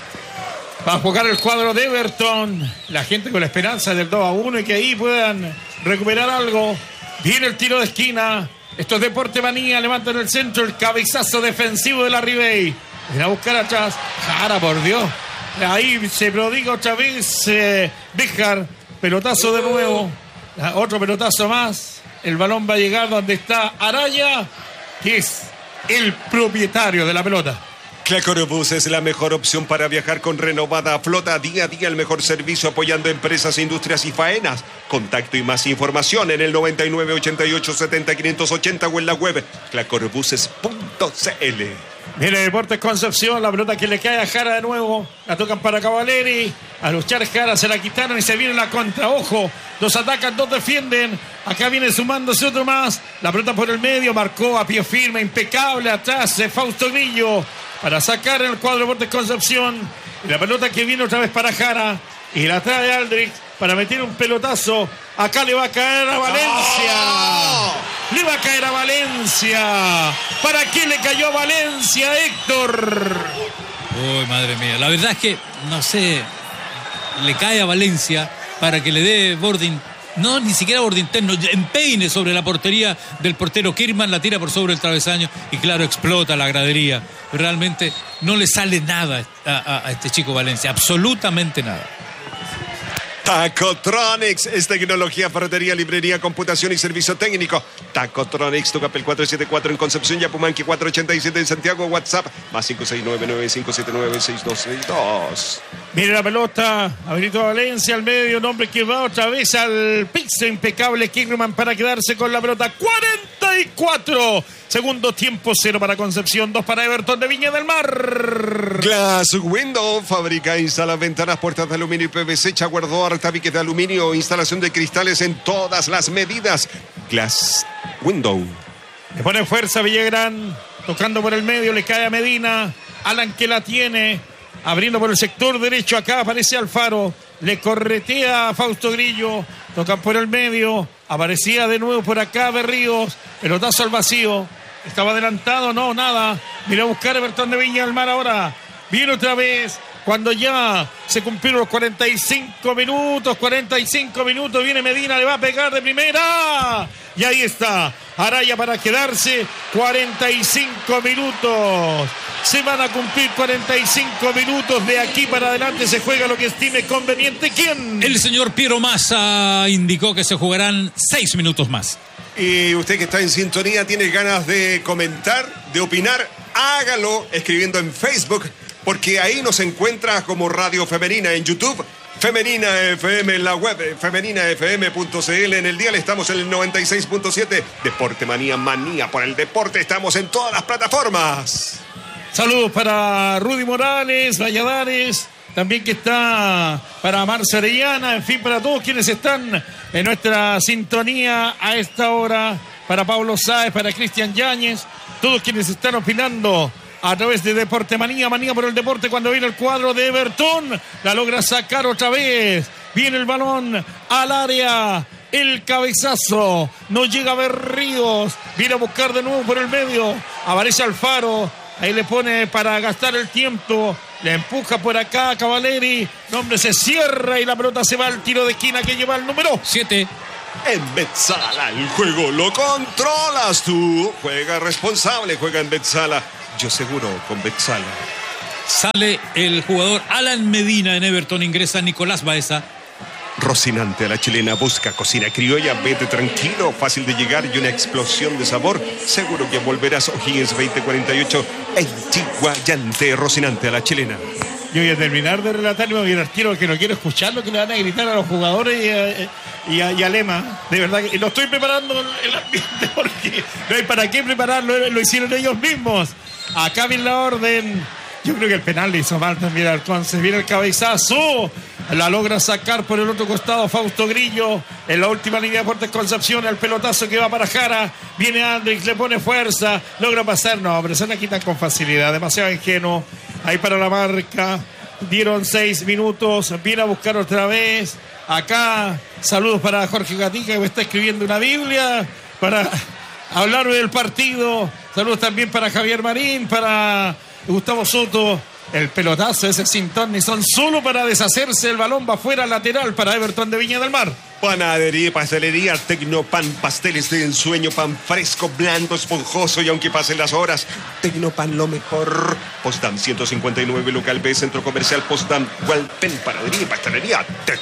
Va a jugar el cuadro de Everton. La gente con la esperanza del dos a uno y que ahí puedan recuperar algo. Viene el tiro de esquina. Esto es Deporte Manía. Levanta en el centro el cabezazo defensivo de la Ribey. Viene a buscar atrás. Jara, por Dios. Ahí se prodiga otra vez eh, Béjar. Pelotazo de nuevo. Otro pelotazo más. El balón va a llegar donde está Araya, que es el propietario de la pelota. Clacorobús es la mejor opción para viajar con renovada flota. Día a día el mejor servicio apoyando empresas, industrias y faenas. Contacto y más información en el noventa y nueve ochenta y ocho setenta quinientos ochenta o en la web clacorobuses punto c l. Viene Deportes Concepción, la pelota que le cae a Jara de nuevo. La tocan para Cavaleri. A luchar Jara, se la quitaron y se viene la contra. Ojo, dos atacan, dos defienden. Acá viene sumándose otro más. La pelota por el medio, marcó a pie firme, impecable. Atrás de Fausto Grillo para sacar en el cuadro Deportes Concepción. Y la pelota que viene otra vez para Jara. Y la trae Aldrich para meter un pelotazo. Acá le va a caer a Valencia. ¡Oh! Le va a caer a Valencia. ¿Para qué le cayó a Valencia, Héctor? Uy, madre mía. La verdad es que, no sé, le cae a Valencia para que le dé bording. No, ni siquiera borde interno, empeine sobre la portería del portero Kirman, la tira por sobre el travesaño y claro, explota la gradería. Realmente no le sale nada a, a, a este chico Valencia, absolutamente nada. Tacotronics es tecnología, ferretería, librería, computación y servicio técnico. Tacotronics, Tucapel cuatro siete cuatro en Concepción, Yapumanqui cuatro ochenta y siete en Santiago, WhatsApp más cinco seis nueve nueve cinco siete nueve seis dos seis dos. Mire la pelota, habilitó a Valencia al medio, un hombre que va otra vez al piso, impecable Kirman para quedarse con la pelota. cuarenta y cuatro, segundo tiempo, cero para Concepción, dos para Everton de Viña del Mar. Glass Window, fabrica e instala ventanas, puertas de aluminio y P V C, chaguardor, tabiques de aluminio, instalación de cristales en todas las medidas. Glass Window. Le pone fuerza Villagrán, tocando por el medio, le cae a Medina. Alan que la tiene, abriendo por el sector derecho, acá aparece Alfaro. Le corretea a Fausto Grillo, tocan por el medio, aparecía de nuevo por acá Berríos, pelotazo al vacío. Estaba adelantado, no, nada. Mira a buscar Everton de Viña del Mar ahora. Viene otra vez. Cuando ya se cumplieron los cuarenta y cinco minutos, cuarenta y cinco minutos, viene Medina, le va a pegar de primera. Y ahí está, Araya para quedarse, cuarenta y cinco minutos. Se van a cumplir cuarenta y cinco minutos, de aquí para adelante se juega lo que estime conveniente. ¿Quién? El señor Piero Massa indicó que se jugarán seis minutos más. Y usted que está en sintonía, tiene ganas de comentar, de opinar, hágalo escribiendo en Facebook, porque ahí nos encuentra como Radio Femenina en YouTube, Femenina F M en la web, femenina f m punto c l. En el dial estamos en el noventa y seis punto siete. Deporte Manía, manía por el deporte. Estamos en todas las plataformas. Saludos para Rudy Morales, Valladares, también que está para Marcia Arellana, en fin, para todos quienes están en nuestra sintonía a esta hora, para Pablo Sáez, para Cristian Yáñez, todos quienes están opinando a través de Deporte Manía, manía por el deporte. Cuando viene el cuadro de Everton, la logra sacar otra vez, viene el balón al área, el cabezazo, no llega a Berríos, viene a buscar de nuevo por el medio, aparece Alfaro, ahí le pone para gastar el tiempo, le empuja por acá Cavaleri, el hombre se cierra y la pelota se va al tiro de esquina que lleva el número siete. En Betzala, el juego lo controlas tú. Juega responsable, juega en Betzala. Yo seguro con Betzala. Sale el jugador Alan Medina en Everton, ingresa Nicolás Baeza. Rocinante a la chilena, busca cocina criolla, vete tranquilo, fácil de llegar y una explosión de sabor. Seguro que volverás. O'Higgins veinte cuarenta y ocho, el Chiguayante, Rocinante a la chilena. Yo voy a terminar de relatar y me voy a ir al tiro, que no quiero escuchar lo que le van a gritar a los jugadores y a, y a, y a Lema. De verdad que lo estoy preparando el ambiente porque no hay para qué prepararlo, lo hicieron ellos mismos. Acá viene la orden. Yo creo que el penal le hizo mal también al Conce. Viene el cabezazo. La logra sacar por el otro costado Fausto Grillo. En la última línea de Deportes Concepción. El pelotazo que va para Jara. Viene Andrix, le pone fuerza. Logra pasar. No, pero se la quitan con facilidad. Demasiado ingenuo. Ahí para la marca. Dieron seis minutos. Viene a buscar otra vez. Acá. Saludos para Jorge Gatica, que me está escribiendo una Biblia. Para hablar del partido. Saludos también para Javier Marín. Para Gustavo Soto. El pelotazo ese sin ton ni son, solo para deshacerse. El balón va fuera, lateral para Everton de Viña del Mar. Panadería, pastelería, Tecnopan, pasteles de ensueño, pan fresco, blando, esponjoso y aunque pasen las horas, Tecnopan lo mejor. Potsdam ciento cincuenta y nueve, local B, Centro Comercial Potsdam, Walpen, panadería y pastelería,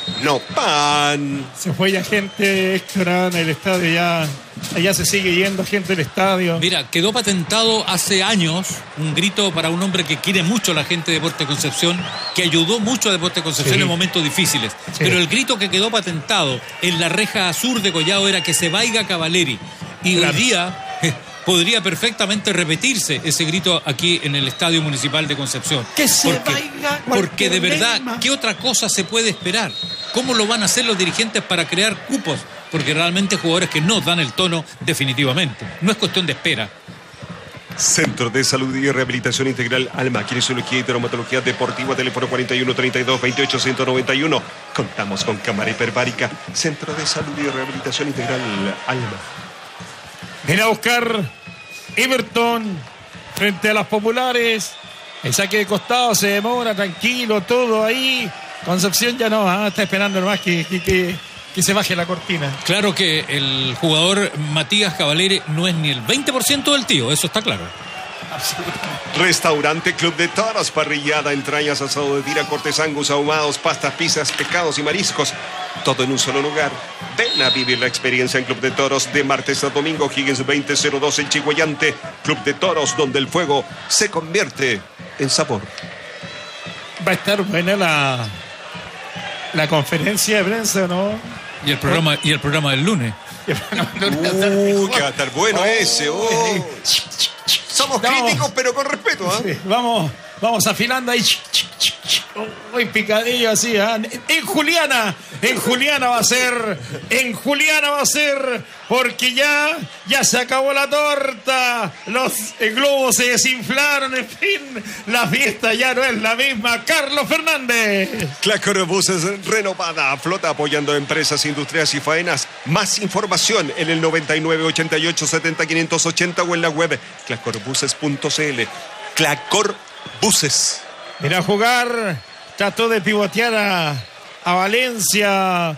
Tecnopan. Se fue ya gente, Héctor, en el estadio ya. Allá se sigue yendo gente del estadio. Mira, quedó patentado hace años un grito para un hombre que quiere mucho a la gente de Deportes Concepción, que ayudó mucho a Deportes Concepción sí. en momentos difíciles. Sí. Pero el grito que quedó patentado en la reja sur de Collado era que se vaya Cavaleri. Y claro. hoy día podría perfectamente repetirse ese grito aquí en el Estadio Municipal de Concepción. Que se porque, vaya porque de verdad, problema. ¿qué otra cosa se puede esperar? ¿Cómo lo van a hacer los dirigentes para crear cupos? Porque realmente hay jugadores que no dan el tono definitivamente. No es cuestión de espera. Centro de Salud y Rehabilitación Integral Alma, Kinesiología y Traumatología Deportiva, teléfono cuarenta y uno treinta y dos veintiocho ciento noventa y uno. Contamos con cámara hiperbárica. Centro de Salud y Rehabilitación Integral Alma. Viene a buscar Everton frente a las populares. El saque de costado se demora, tranquilo, todo ahí. Concepción ya no, ¿eh? Está esperando nomás que, que, que, que se baje la cortina. Claro que el jugador Matías Cavalieri no es ni el veinte por ciento del tío, eso está claro. Restaurante Club de Toros, parrillada, entrañas, asado de tira, cortes angus, ahumados, pastas, pizzas, pescados y mariscos. Todo en un solo lugar. Ven a vivir la experiencia en Club de Toros de martes a domingo, Higgins veinte cero dos en Chihuayante. Club de Toros, donde el fuego se convierte en sabor. Va a estar buena la, la conferencia de prensa, ¿no? Y el programa, y el programa del lunes. Uh, que va a estar bueno oh, ese. Oh. Somos no, críticos, pero con respeto. ¿eh? Sí, vamos, vamos afilando ahí. Muy picadillo así. ¿eh? En Juliana, en Juliana va a ser, en Juliana va a ser, porque ya, ya se acabó la torta, los globos se desinflaron, en fin, la fiesta ya no es la misma. Carlos Fernández. Clacor Buses renovada, flota apoyando empresas, industrias y faenas. Más información en el noventa y nueve ochenta y ocho setenta quinientos ochenta o en la web clacor buses punto c l. Clacor Buses. Mira a jugar, trató de pivotear a, a Valencia,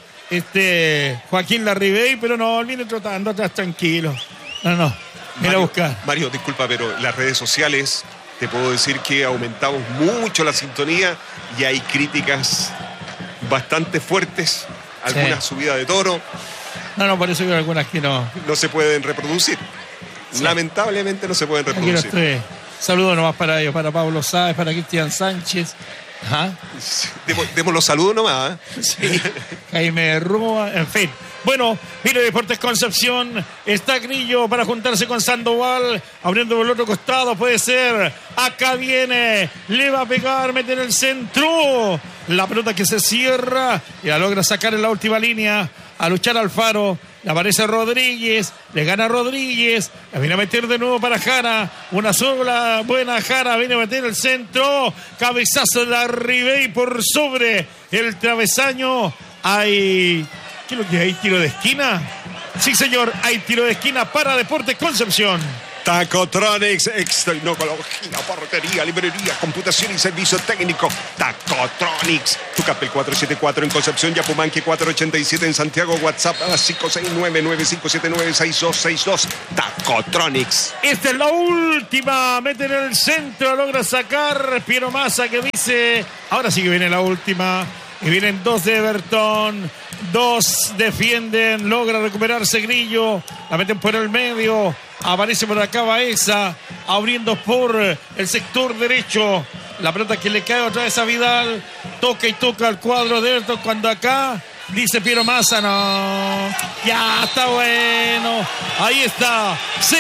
este Joaquín Larribey, pero no, viene trotando atrás tranquilo. No, no, mira Mario, a buscar. Mario, disculpa, pero las redes sociales, te puedo decir que aumentamos mucho la sintonía y hay críticas bastante fuertes, algunas sí. Subidas de tono. No, no, por eso hay algunas que no. No se pueden reproducir. Sí. Lamentablemente no se pueden reproducir. Aquí saludos nomás para ellos, para Pablo Sáez, para Cristian Sánchez. Ajá. Demos, demos los saludos nomás. ¿eh? Sí. Jaime Rúa, en fin. Bueno, mire Deportes Concepción, está Grillo para juntarse con Sandoval, abriendo por el otro costado, puede ser, acá viene, le va a pegar, mete en el centro, la pelota que se cierra y la logra sacar en la última línea, a luchar Alfaro. Le aparece Rodríguez, le gana Rodríguez, la viene a meter de nuevo para Jara, una sola buena Jara, viene a meter el centro, cabezazo de la Ribey por sobre el travesaño, hay, ¿qué es lo que hay? ¿Tiro de esquina? Sí señor, hay tiro de esquina para Deportes Concepción. Tacotronics, tecnología, portería, librería, computación y servicio técnico. Tacotronics. Tucapel cuatro siete cuatro en Concepción, Yapumanque cuatro ochenta y siete en Santiago, WhatsApp a cinco seis nueve nueve cinco siete nueve seis dos seis dos. Tacotronics. Esta es la última, mete en el centro, logra sacar Piero Massa que dice, ahora sí que viene la última. Y vienen dos de Everton, dos defienden, logra recuperarse Grillo, la meten por el medio, aparece por acá Baeza, abriendo por el sector derecho, la pelota que le cae otra vez a Vidal, toca y toca al cuadro de Everton, cuando acá dice Piero Massa, no, ya está bueno, ahí está,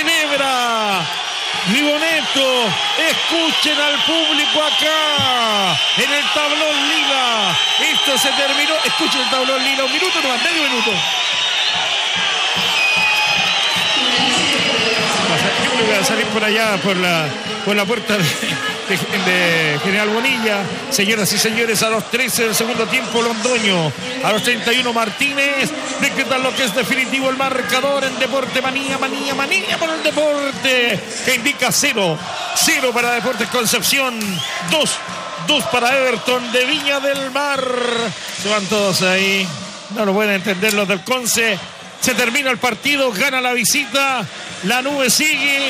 celebra Riboneto, escuchen al público acá en el tablón lila. Esto se terminó. Escuchen el tablón lila. Un minuto nomás, medio minuto. Yo voy a salir por allá, por la, por la puerta de, de, de General Bonilla. Señoras y señores, a los trece del segundo tiempo, Londoño. A los treinta y uno, Martínez. Decretan lo que es definitivo el marcador en Deporte Manía, Manía, Manía por el deporte. Que indica cero. Cero para Deportes Concepción. Dos. Dos para Everton de Viña del Mar. Se van todos ahí. No lo pueden entender los del Conce. Se termina el partido. Gana la visita. La nube sigue.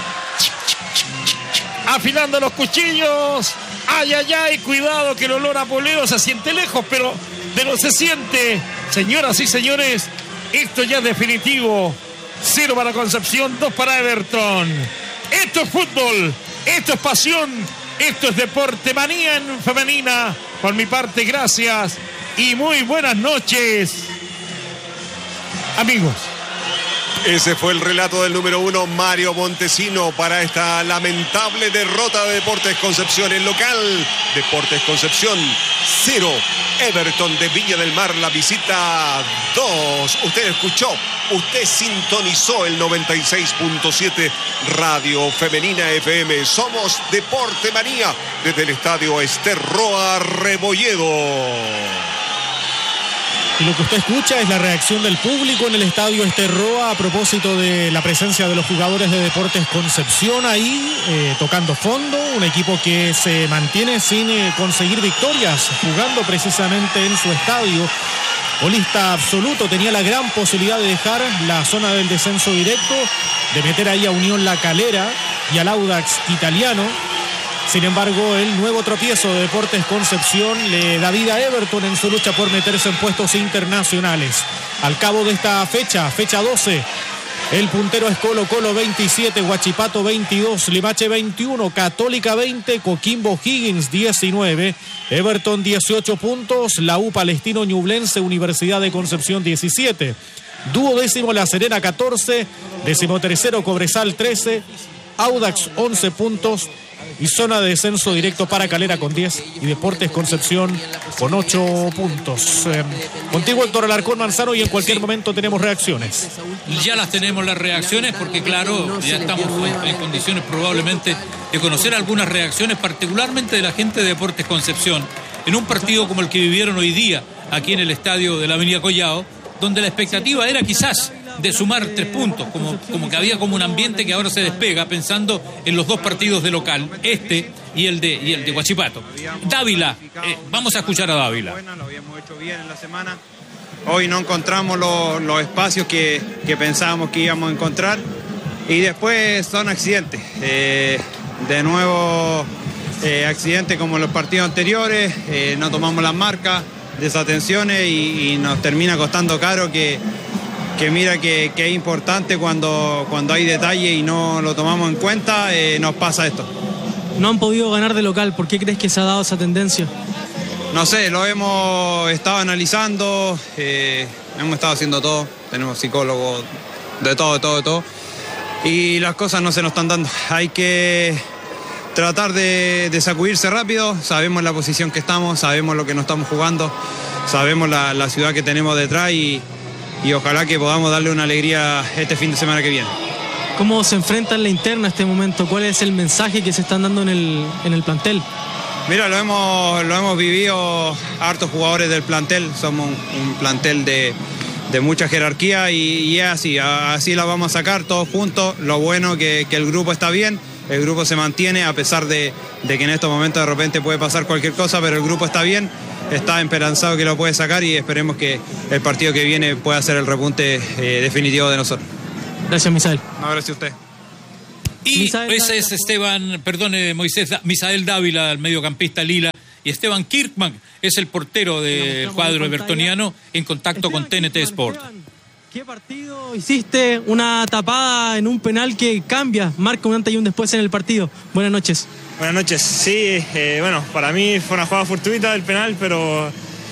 Afilando los cuchillos. Ay, ay, ay. Cuidado que el olor a poleo se siente lejos, pero de lo se siente. Señoras y señores, esto ya es definitivo. Cero para Concepción, dos para Everton. Esto es fútbol. Esto es pasión. Esto es Deporte Manía en femenina. Por mi parte, gracias y muy buenas noches, amigos. Ese fue el relato del número uno, Mario Montesino, para esta lamentable derrota de Deportes Concepción. El local, Deportes Concepción cero, Everton de Viña del Mar, la visita dos. Usted escuchó, usted sintonizó el noventa y seis punto siete Radio Femenina F M. Somos Deporte Manía desde el estadio Ester Roa Rebolledo. Y lo que usted escucha es la reacción del público en el estadio Ester Roa a propósito de la presencia de los jugadores de Deportes Concepción ahí, eh, tocando fondo. Un equipo que se mantiene sin eh, conseguir victorias, jugando precisamente en su estadio. Colista absoluto, tenía la gran posibilidad de dejar la zona del descenso directo, de meter ahí a Unión La Calera y al Audax Italiano. Sin embargo, el nuevo tropiezo de Deportes Concepción le da vida a Everton en su lucha por meterse en puestos internacionales. Al cabo de esta fecha, fecha doce, el puntero es Colo Colo veintisiete, Huachipato veintidós, Limache veintiuno, Católica veinte, Coquimbo Higgins diecinueve, Everton dieciocho puntos, la U Palestino Ñublense, Universidad de Concepción diecisiete, duodécimo La Serena catorce, decimotercero Cobresal trece, Audax once puntos, y zona de descenso directo para Calera con diez y Deportes Concepción con ocho puntos. Eh, contigo, Héctor Alarcón Manzano, y en cualquier sí. momento tenemos reacciones. Ya las tenemos las reacciones porque claro, ya estamos en, en condiciones probablemente de conocer algunas reacciones, particularmente de la gente de Deportes Concepción, en un partido como el que vivieron hoy día aquí en el estadio de la Avenida Collao, donde la expectativa era quizás de sumar tres puntos, como, como que había como un ambiente que ahora se despega pensando en los dos partidos de local, este y el de y el de Huachipato. Dávila, eh, vamos a escuchar a Dávila. Lo habíamos hecho bien en la semana. Hoy no encontramos los, los espacios que, que pensábamos que íbamos a encontrar y después son accidentes. Eh, de nuevo eh, accidentes como en los partidos anteriores, eh, no tomamos las marcas, desatenciones y, y nos termina costando caro que que mira que, que es importante cuando, cuando hay detalle y no lo tomamos en cuenta, eh, nos pasa esto. No han podido ganar de local, ¿por qué crees que se ha dado esa tendencia? No sé, lo hemos estado analizando, eh, hemos estado haciendo todo, tenemos psicólogos de todo, de todo, de todo, y las cosas no se nos están dando. Hay que tratar de, de sacudirse rápido, sabemos la posición que estamos, sabemos lo que nos estamos jugando, sabemos la, la ciudad que tenemos detrás y y ojalá que podamos darle una alegría este fin de semana que viene. ¿Cómo se enfrenta en la interna este momento? ¿Cuál es el mensaje que se están dando en el, en el plantel? Mira, lo hemos, lo hemos vivido hartos jugadores del plantel, somos un, un plantel de, de mucha jerarquía y, y es así, así la vamos a sacar todos juntos. Lo bueno que, que el grupo está bien, el grupo se mantiene a pesar de, de que en estos momentos de repente puede pasar cualquier cosa, pero el grupo está bien. Está esperanzado que lo puede sacar y esperemos que el partido que viene pueda ser el repunte eh, definitivo de nosotros. Gracias, Misael. No, gracias a usted. Y Misael ese es Esteban, perdone, Moisés, Misael Dávila, el mediocampista Lila, y Esteban Kirkman es el portero del cuadro evertoniano en contacto Esteban, con T N T Sport. Esteban, ¿qué partido hiciste? Una tapada en un penal que cambia, marca un antes y un después en el partido. Buenas noches. Buenas noches, sí, eh, bueno, para mí fue una jugada fortuita el penal, pero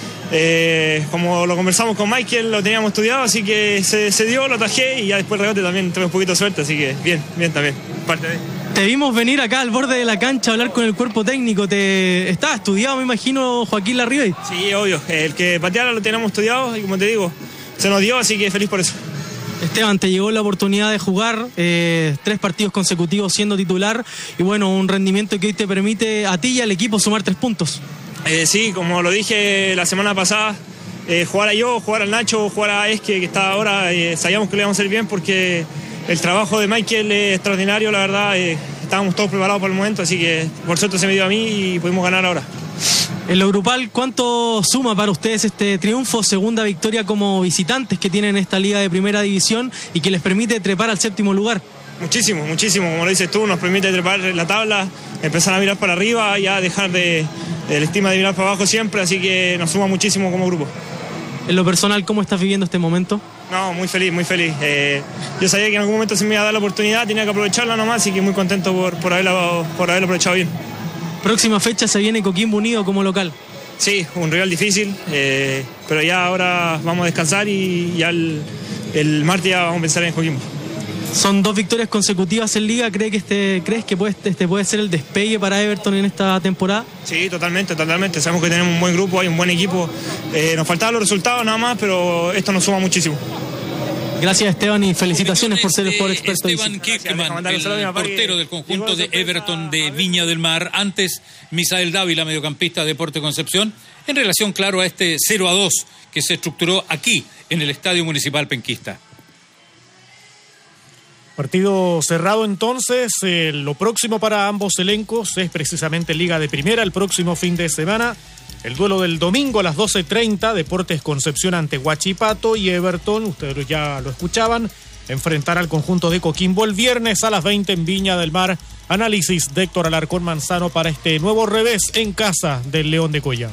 eh, como lo conversamos con Michael, lo teníamos estudiado, así que se, se dio, lo atajé y ya después el rebote también tuve un poquito de suerte, así que bien, bien también, parte de... Te vimos venir acá al borde de la cancha a hablar con el cuerpo técnico, te estaba estudiado, me imagino, Joaquín Larribey. Sí, obvio, el que pateara lo teníamos estudiado y como te digo, se nos dio, así que feliz por eso. Esteban, te llegó la oportunidad de jugar eh, tres partidos consecutivos siendo titular y bueno, un rendimiento que hoy te permite a ti y al equipo sumar tres puntos. Eh, sí, como lo dije la semana pasada, eh, jugar a yo, jugar al Nacho, jugar a Esque, que está ahora, eh, sabíamos que lo íbamos a hacer bien porque el trabajo de Michael es extraordinario, la verdad, eh, estábamos todos preparados por el momento, así que por suerte se me dio a mí y pudimos ganar ahora. En lo grupal, ¿cuánto suma para ustedes este triunfo, segunda victoria como visitantes que tienen esta liga de primera división y que les permite trepar al séptimo lugar? Muchísimo, muchísimo, como lo dices tú, nos permite trepar la tabla, empezar a mirar para arriba, ya dejar de, de la estima de mirar para abajo siempre, así que nos suma muchísimo como grupo. En lo personal, ¿cómo estás viviendo este momento? No, muy feliz, muy feliz. Eh, yo sabía que en algún momento se me iba a dar la oportunidad, tenía que aprovecharla nomás, así que muy contento por, por, haberla, por haberlo aprovechado bien. Próxima fecha se viene Coquimbo Unido como local. Sí, un rival difícil, eh, pero ya ahora vamos a descansar y ya el, el martes ya vamos a pensar en Coquimbo. Son dos victorias consecutivas en Liga. ¿Cree que este, ¿Crees que puede, este puede ser el despegue para Everton en esta temporada? Sí, totalmente, totalmente. Sabemos que tenemos un buen grupo, hay un buen equipo. Eh, nos faltaban los resultados nada más, pero esto nos suma muchísimo. Gracias, Esteban, y felicitaciones por ser el jugador experto. Esteban Kirkman, el portero del conjunto de Everton de Viña del Mar. Antes, Misael Dávila, mediocampista de Deportes Concepción, en relación, claro, a este cero a dos que se estructuró aquí, en el Estadio Municipal Penquista. Partido cerrado entonces. Eh, lo próximo para ambos elencos es precisamente Liga de Primera el próximo fin de semana. El duelo del domingo a las doce treinta, Deportes Concepción ante Huachipato, y Everton, ustedes ya lo escuchaban, enfrentar al conjunto de Coquimbo el viernes a las veinte en Viña del Mar. Análisis de Héctor Alarcón Manzano para este nuevo revés en casa del León de Collao.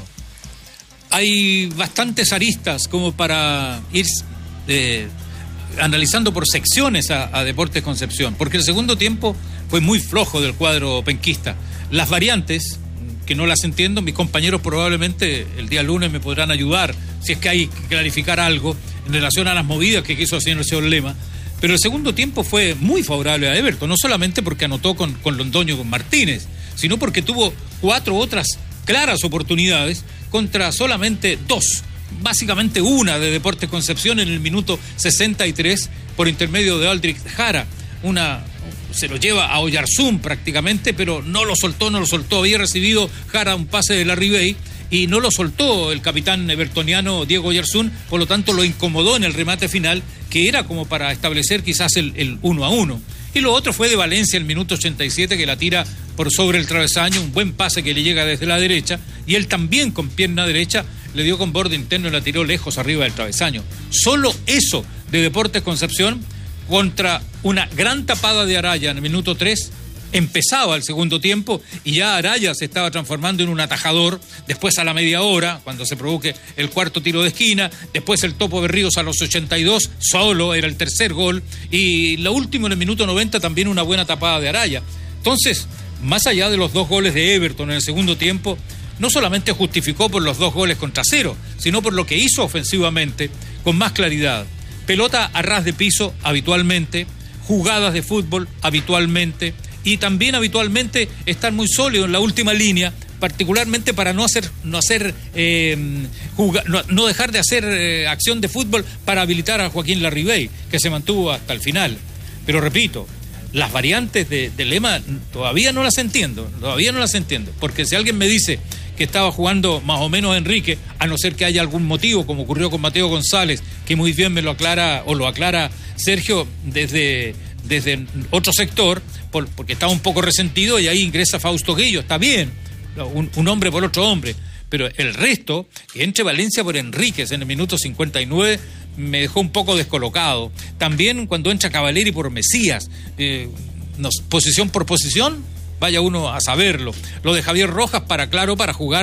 Hay bastantes aristas como para ir eh, analizando por secciones a, a Deportes Concepción, porque el segundo tiempo fue muy flojo del cuadro penquista. Las variantes, que no las entiendo, mis compañeros probablemente el día lunes me podrán ayudar si es que hay que clarificar algo en relación a las movidas que quiso hacer el señor Lema, pero el segundo tiempo fue muy favorable a Everton, no solamente porque anotó con, con Londoño, con Martínez, sino porque tuvo cuatro otras claras oportunidades contra solamente dos, básicamente una de Deportes Concepción en el minuto sesenta y tres por intermedio de Aldrich Jara. Una se lo lleva a Oyarzún prácticamente, pero no lo soltó, no lo soltó. Había recibido Jara un pase de Larry Bay y no lo soltó el capitán evertoniano Diego Oyarzún, por lo tanto lo incomodó en el remate final, que era como para establecer quizás el, el uno a uno. Y lo otro fue de Valencia, el minuto ochenta y siete, que la tira por sobre el travesaño, un buen pase que le llega desde la derecha, y él también con pierna derecha le dio con borde interno y la tiró lejos arriba del travesaño. Solo eso de Deportes Concepción, contra una gran tapada de Araya en el minuto tres, empezaba el segundo tiempo y ya Araya se estaba transformando en un atajador. Después a la media hora, cuando se provoque el cuarto tiro de esquina, después el Topo Berríos a los ochenta y dos, solo era el tercer gol, y lo último en el minuto noventa también una buena tapada de Araya. Entonces, más allá de los dos goles de Everton en el segundo tiempo, no solamente justificó por los dos goles contra cero, sino por lo que hizo ofensivamente con más claridad. Pelota a ras de piso habitualmente, jugadas de fútbol habitualmente, y también habitualmente estar muy sólido en la última línea, particularmente para no hacer no hacer eh, jugar, no, no dejar de hacer eh, acción de fútbol para habilitar a Joaquín Larribey, que se mantuvo hasta el final. Pero repito, las variantes de, de Lema todavía no las entiendo, todavía no las entiendo, porque si alguien me dice que estaba jugando más o menos Enrique, a no ser que haya algún motivo, como ocurrió con Mateo González, que muy bien me lo aclara, o lo aclara Sergio desde, desde otro sector, por, porque estaba un poco resentido, y ahí ingresa Fausto Guillo, está bien, un, un hombre por otro hombre, pero el resto, que entre Valencia por Enríquez en el minuto cincuenta y nueve, me dejó un poco descolocado. También cuando entra Cavaleri por Mesías, eh, nos, posición por posición, vaya uno a saberlo. Lo de Javier Rojas, para claro, para jugar